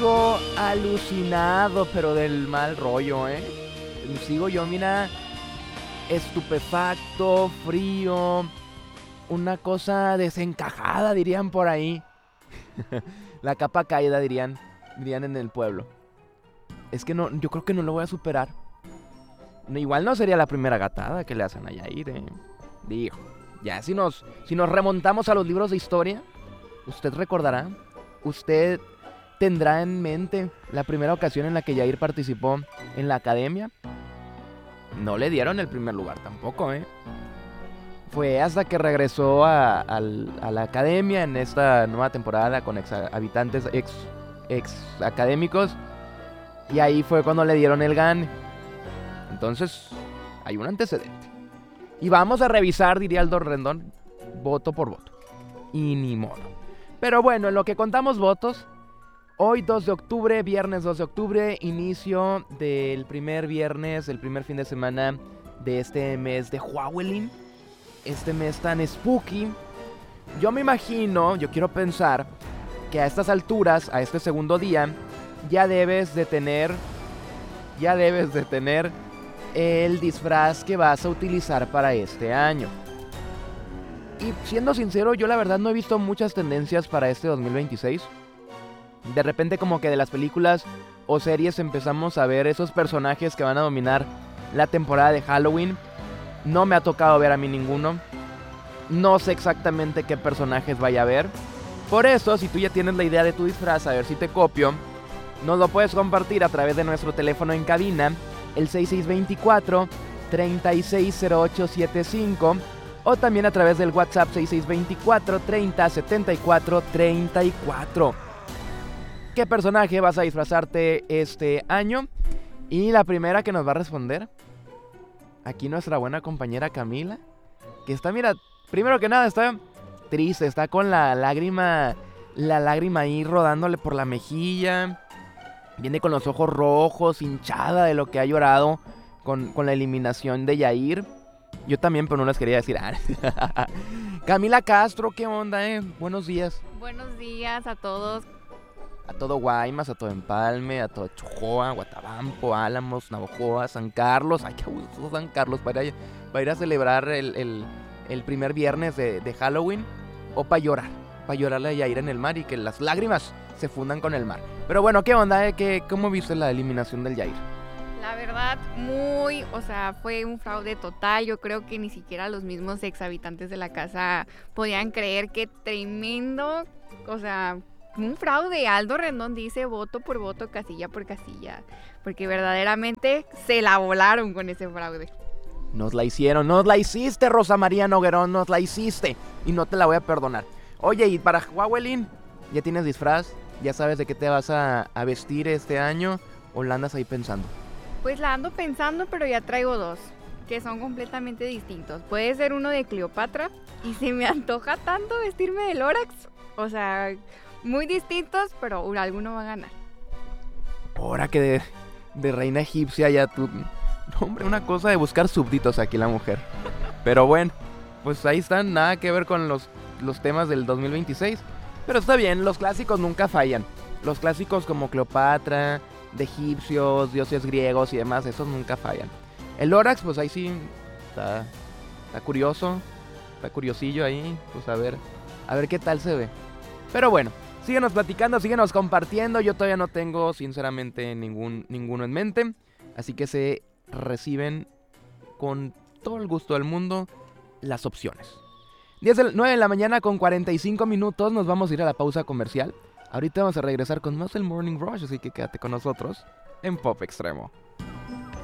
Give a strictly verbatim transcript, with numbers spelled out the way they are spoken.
sigo alucinado, pero del mal rollo, ¿eh? Sigo yo, mira, estupefacto, frío, una cosa desencajada, dirían por ahí. La capa caída, dirían, dirían en el pueblo. Es que no, yo creo que no lo voy a superar. No, igual no sería la primera gatada que le hacen a Yair, ¿eh? Dijo, ya si nos, si nos remontamos a los libros de historia, usted recordará, usted tendrá en mente la primera ocasión en la que Yair participó en la academia. No le dieron el primer lugar tampoco, ¿eh? Fue hasta que regresó a, a, a la academia en esta nueva temporada con ex habitantes, ex, ex académicos. Y ahí fue cuando le dieron el gane. Entonces, hay un antecedente. Y vamos a revisar, diría Aldo Rendón, voto por voto. Y ni modo. Pero bueno, en lo que contamos votos, hoy dos de octubre, viernes dos de octubre, inicio del primer viernes, el primer fin de semana de este mes de Halloween. Este mes tan spooky. Yo me imagino, yo quiero pensar que a estas alturas, a este segundo día, ya debes de tener, ya debes de tener el disfraz que vas a utilizar para este año. Y siendo sincero, yo la verdad no he visto muchas tendencias para este dos mil veintiséis. De repente como que de las películas o series empezamos a ver esos personajes que van a dominar la temporada de Halloween. No me ha tocado ver a mí ninguno. No sé exactamente qué personajes vaya a ver. Por eso, si tú ya tienes la idea de tu disfraz, a ver si te copio, nos lo puedes compartir a través de nuestro teléfono en cabina, el seis seis dos cuatro, tres seis cero ocho siete cinco, o también a través del WhatsApp seis seis dos cuatro, treinta, setenta y cuatro, treinta y cuatro. ¿Qué personaje vas a disfrazarte este año? Y la primera que nos va a responder, aquí nuestra buena compañera Camila, que está, mira, primero que nada está triste, está con la lágrima, la lágrima ahí rodándole por la mejilla. Viene con los ojos rojos, hinchada de lo que ha llorado con, con la eliminación de Yair. Yo también, pero no les quería decir. Camila Castro, ¿qué onda, eh? Buenos días. Buenos días a todos. A todo Guaymas, a todo Empalme, a todo Chojoa, Guatabampo, Álamos, Navojoa, San Carlos. Ay, qué gusto San Carlos para ir, para ir a celebrar el, el, el primer viernes de, de Halloween. O para llorar, para llorarle a Yair en el mar y que las lágrimas se fundan con el mar. Pero bueno, ¿qué onda, eh? ¿Qué, ¿Cómo viste la eliminación del Yair? La verdad, muy, o sea, fue un fraude total. Yo creo que ni siquiera los mismos ex habitantes de la casa podían creer que tremendo, o sea, un fraude. Aldo Rendón dice voto por voto, casilla por casilla, porque verdaderamente se la volaron con ese fraude. Nos la hicieron, nos la hiciste, Rosa María Noguerón, nos la hiciste y no te la voy a perdonar. Oye, y para Halloween, ¿ya tienes disfraz? ¿Ya sabes de qué te vas a, a vestir este año o la andas ahí pensando? Pues la ando pensando, pero ya traigo dos, que son completamente distintos. Puede ser uno de Cleopatra y se me antoja tanto vestirme de Lorax. O sea, muy distintos, pero alguno va a ganar. Ahora que de, de reina egipcia ya tú... No, hombre, una cosa de buscar súbditos aquí la mujer. Pero bueno, pues ahí están, nada que ver con los, los temas del dos mil veintiséis. Pero está bien, los clásicos nunca fallan. Los clásicos como Cleopatra, de egipcios, dioses griegos y demás, esos nunca fallan. El Lorax, pues ahí sí, está, está curioso, está curiosillo ahí, pues a ver, a ver qué tal se ve. Pero bueno, síguenos platicando, síguenos compartiendo. Yo todavía no tengo, sinceramente, ningún, ninguno en mente. Así que se reciben con todo el gusto del mundo las opciones. diez de, nueve de la mañana con cuarenta y cinco minutos. Nos vamos a ir a la pausa comercial. Ahorita vamos a regresar con más del Morning Rush, así que quédate con nosotros en Pop Extremo.